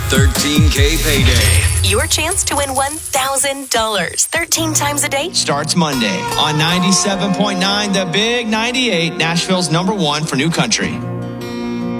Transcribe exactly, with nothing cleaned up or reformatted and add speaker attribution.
Speaker 1: thirteen K payday.
Speaker 2: Your chance to win one thousand dollars thirteen times a day
Speaker 3: starts Monday on ninety-seven point nine, The Big ninety-eight, Nashville's number one for new country.